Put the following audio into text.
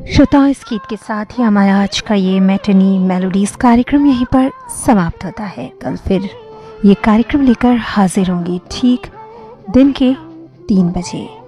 श्रोताओं, इस गीत के साथ ही हमारा आज का ये मैटनी मेलोडीज कार्यक्रम यहीं पर समाप्त होता है। कल फिर ये कार्यक्रम लेकर हाजिर होंगी ठीक दिन के 3 बजे।